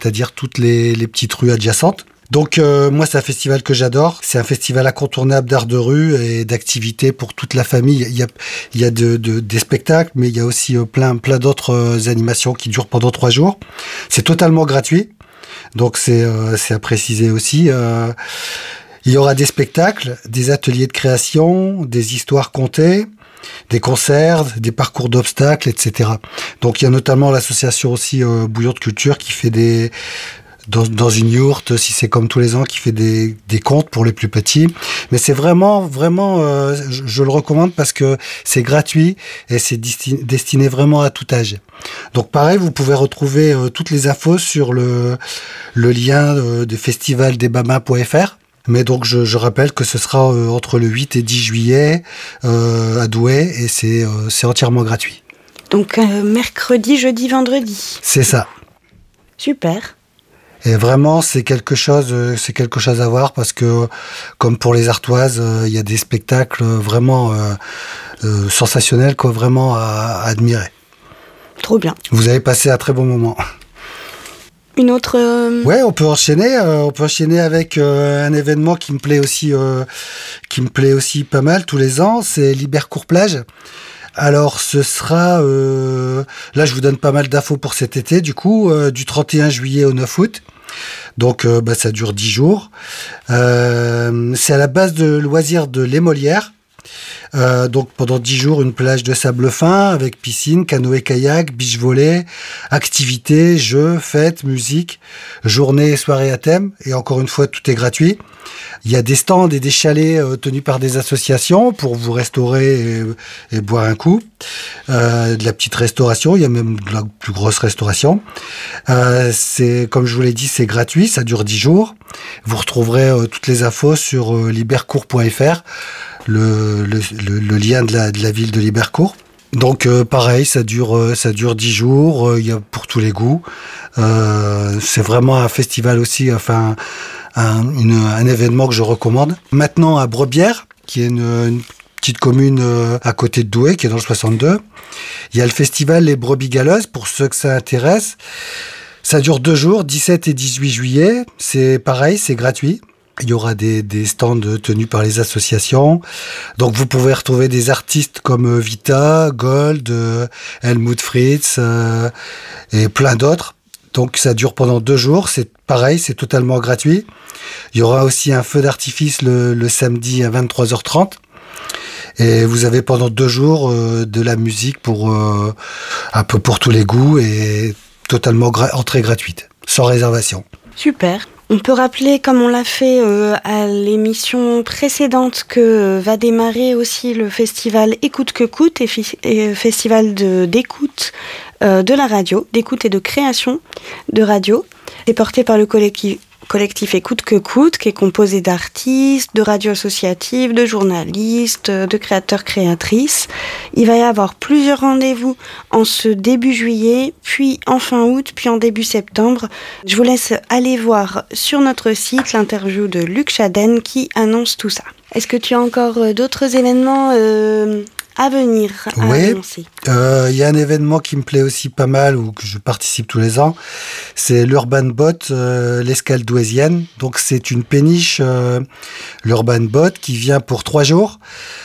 c'est-à-dire toutes les petites rues adjacentes. Donc moi, c'est un festival que j'adore. C'est un festival incontournable d'art de rue et d'activités pour toute la famille. Il y a des spectacles, mais il y a aussi plein d'autres animations qui durent pendant 3 jours. C'est totalement gratuit, donc c'est à préciser aussi. Il y aura des spectacles, des ateliers de création, des histoires contées, des concerts, des parcours d'obstacles, etc. Donc il y a notamment l'association aussi Bouillon de Culture qui fait dans une yourte, si c'est comme tous les ans, qui fait des contes pour les plus petits. Mais c'est vraiment, je le recommande parce que c'est gratuit et c'est destiné vraiment à tout âge. Donc pareil, vous pouvez retrouver toutes les infos sur le lien de festivaldesbabins.fr. Mais donc je rappelle que ce sera entre le 8 et 10 juillet à Douai et c'est entièrement gratuit. Donc mercredi, jeudi, vendredi. C'est ça. Super. Et vraiment, c'est quelque chose à voir parce que, comme pour les Artoises, il y a des spectacles vraiment sensationnels, quoi, vraiment à admirer. Trop bien. Vous avez passé un très bon moment. Une autre. Ouais, on peut enchaîner. Avec un événement qui me plaît aussi pas mal tous les ans. C'est Libercourt Plage. Alors, ce sera... là, je vous donne pas mal d'infos pour cet été, du coup, du 31 juillet au 9 août. Donc, ça dure 10 jours. C'est à la base de loisirs de Les Molières. Donc, pendant 10 jours, une plage de sable fin avec piscine, canoë-kayak, beach volley, activités, jeux, fêtes, musique, journées et soirées à thème. Et encore une fois, tout est gratuit. Il y a des stands et des chalets tenus par des associations pour vous restaurer et boire un coup. De la petite restauration, il y a même de la plus grosse restauration. C'est, comme je vous l'ai dit, c'est gratuit, ça dure 10 jours. Vous retrouverez toutes les infos sur libercourt.fr, le lien de la ville de Libercourt. Donc pareil, ça dure 10 jours, il y a pour tous les goûts. C'est vraiment un festival aussi, enfin un événement que je recommande. Maintenant à Brebières, qui est une petite commune à côté de Douai, qui est dans le 62. Il y a le festival Les Brebis Galeuses, pour ceux que ça intéresse. Ça dure 2 jours, 17 et 18 juillet. C'est pareil, c'est gratuit. Il y aura des stands tenus par les associations. Donc vous pouvez retrouver des artistes comme Vita, Gold, Helmut Fritz et plein d'autres. Donc ça dure pendant 2 jours, c'est pareil, c'est totalement gratuit. Il y aura aussi un feu d'artifice le samedi à 23h30. Et vous avez pendant 2 jours de la musique pour un peu pour tous les goûts et totalement entrée gratuite, sans réservation. Super. On peut rappeler, comme on l'a fait à l'émission précédente, que va démarrer aussi le festival Écoute que coûte et festival d'écoute de la radio, d'écoute et de création de radio. C'est porté par le collectif Écoute que coûte, qui est composé d'artistes, de radios associatives, de journalistes, de créateurs-créatrices. Il va y avoir plusieurs rendez-vous en ce début juillet, puis en fin août, puis en début septembre. Je vous laisse aller voir sur notre site l'interview de Luc Chaden qui annonce tout ça. Est-ce que tu as encore d'autres événements à venir à annoncer? Il y a un événement qui me plaît aussi pas mal, ou que je participe tous les ans, c'est l'Urban Boat, l'escale douaisienne. Donc c'est une péniche, l'Urban Boat, qui vient pour 3 jours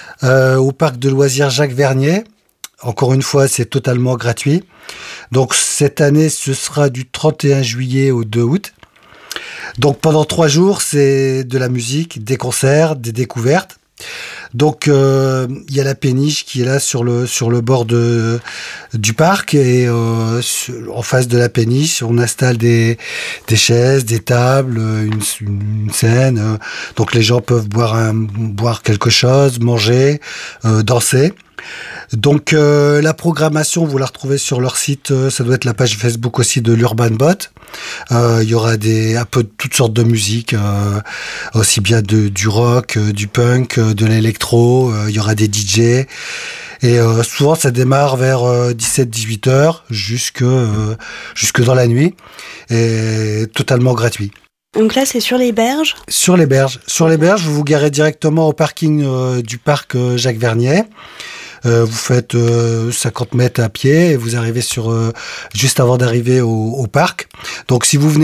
au parc de loisirs Jacques Vernier. Encore une fois, c'est totalement gratuit. Donc cette année, ce sera du 31 juillet au 2 août. Donc pendant 3 jours, c'est de la musique, des concerts, des découvertes. Donc il y a la péniche qui est là sur le bord du parc et en face de la péniche on installe des chaises, des tables, une scène. Donc les gens peuvent boire quelque chose, manger, danser. Donc la programmation, vous la retrouvez sur leur site, ça doit être la page Facebook aussi de l'Urban Bot. Il y aura un peu de toutes sortes de musique, aussi bien du rock, du punk, de l'électro, il y aura des DJ. Et souvent ça démarre vers 17-18 heures jusque dans la nuit, et totalement gratuit. Donc là, c'est sur les berges ? Sur les berges, vous vous garez directement au parking du parc Jacques Vernier. Vous faites 50 mètres à pied et vous arrivez juste avant d'arriver au parc. Donc si vous venez